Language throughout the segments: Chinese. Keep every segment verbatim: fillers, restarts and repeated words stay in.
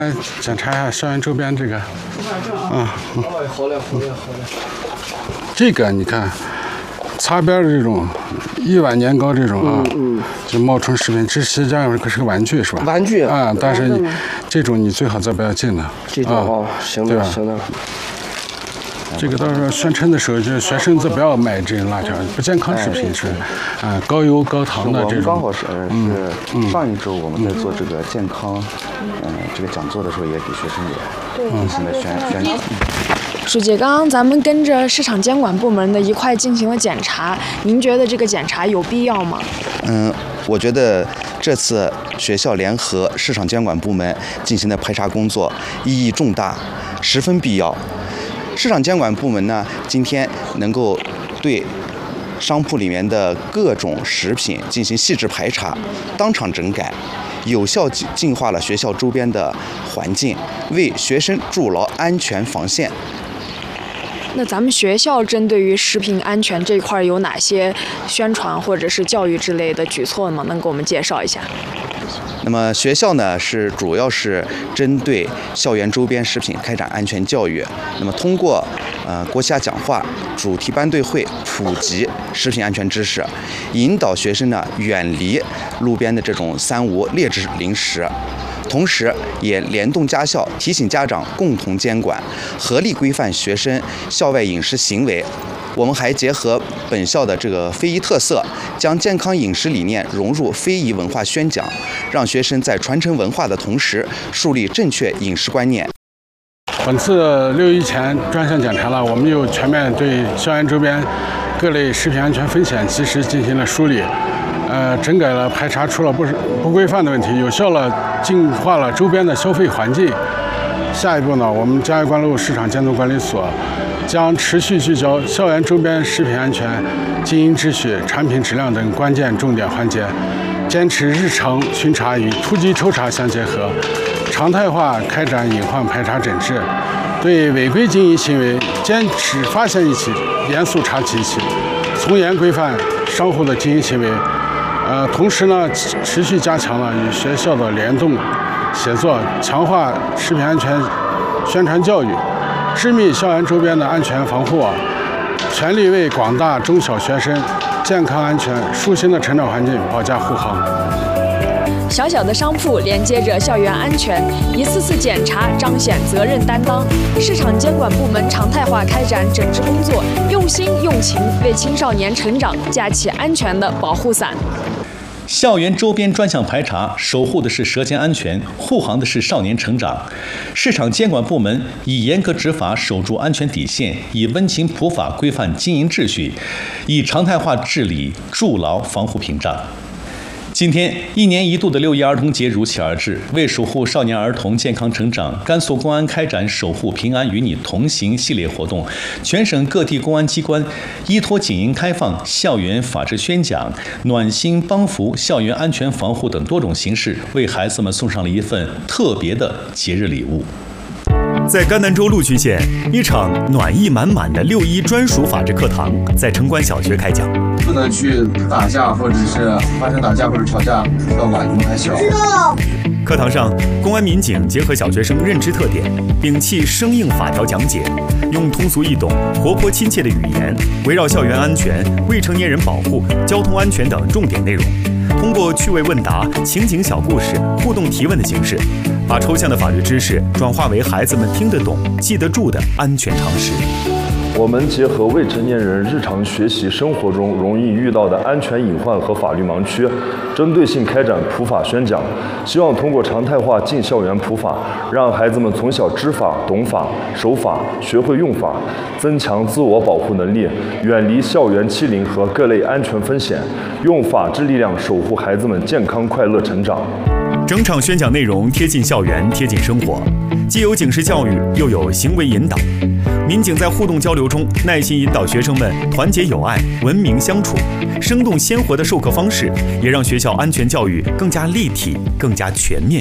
来检查一下校园周边这个，嗯，嗯好嘞，好嘞，好嘞。 这个你看，擦边的这种一万年糕这种啊， 嗯嗯， 就冒充食品，这实际上是个玩具是吧？ 玩具啊，但是你这种你最好再不要进了。 这种哦，行的，行的。 这个到时候宣称的时候，就是学生子不要买这辣条，不健康食品是，啊，高油高糖的这种。 刚好是是上一周我们在做这个健康，嗯，这个讲座的时候也给学生也进行了宣宣。 书记，刚刚咱们跟着市场监管部门的一块进行了检查，您觉得这个检查有必要吗？ 嗯，我觉得这次学校联合市场监管部门进行的排查工作意义重大，十分必要。市场监管部门呢，今天能够对商铺里面的各种食品进行细致排查，当场整改，有效净化了学校周边的环境，为学生筑牢安全防线。 那咱们学校针对于食品安全这一块有哪些宣传或者是教育之类的举措吗？能给我们介绍一下？ 那么学校呢是主要是针对校园周边食品开展安全教育。那么通过呃国家讲话、主题班队会普及食品安全知识，引导学生呢远离路边的这种三无劣质零食。同时，也联动家校，提醒家长共同监管，合力规范学生校外饮食行为。我们还结合本校的这个非遗特色，将健康饮食理念融入非遗文化宣讲，让学生在传承文化的同时，树立正确饮食观念。 本次六一前专项检查了，我们又全面对校园周边各类食品安全风险及时进行了梳理。呃，整改了排查出了不不规范的问题，有效了净化了周边的消费环境。下一步呢，我们嘉峪关路市场监督管理所将持续聚焦校园周边食品安全、经营秩序、产品质量等关键重点环节，坚持日常巡查与突击抽查相结合，常态化开展隐患排查整治，对违规经营行为坚持发现一起严肃查起一起，从严规范商户的经营行为。呃，同时呢，持续加强了与学校的联动协作，强化食品安全宣传教育，致密校园周边的安全防护，全力为广大中小学生健康安全、舒心的成长环境保驾护航。 小小的商铺连接着校园安全，一次次检查彰显责任担当。市场监管部门常态化开展整治工作，用心用情为青少年成长架起安全的保护伞。 校园周边专项排查，守护的是舌尖安全，护航的是少年成长。市场监管部门以严格执法守住安全底线，以温情普法规范经营秩序，以常态化治理筑牢防护屏障。今天，一年一度的六一儿童节如期而至。为守护少年儿童健康成长，甘肃公安开展“守护平安与你同行”系列活动，全省各地公安机关依托警营开放、校园法治宣讲、暖心帮扶、校园安全防护等多种形式，为孩子们送上了一份特别的节日礼物。 在甘南州鹿渠县，一场暖意满满的六一专属法治课堂在城关小学开讲。 不能去打架，或者是发生打架或者吵架，要晚你们还小。 课堂上，公安民警结合小学生认知特点，摒弃生硬法条讲解，用通俗易懂、活泼亲切的语言，围绕校园安全、未成年人保护、交通安全等重点内容，通过趣味问答、情景小故事、互动提问的形式，把抽象的法律知识转化为孩子们听得懂、记得住的安全常识。 我们结合未成年人日常学习生活中容易遇到的安全隐患和法律盲区，针对性开展普法宣讲，希望通过常态化进校园普法，让孩子们从小知法、懂法、守法，学会用法，增强自我保护能力，远离校园欺凌和各类安全风险，用法治力量守护孩子们健康快乐成长。 整场宣讲内容贴近校园、贴近生活，既有警示教育，又有行为引导。民警在互动交流中，耐心引导学生们团结友爱、文明相处。生动鲜活的授课方式，也让学校安全教育更加立体、更加全面。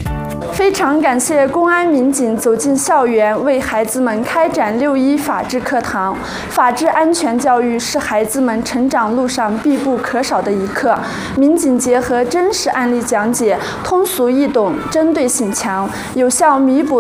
非常感谢公安民警走进校园，为孩子们开展六一法治课堂。法治安全教育是孩子们成长路上必不可少的一课。民警结合真实案例讲解，通俗易懂，针对性强，有效弥补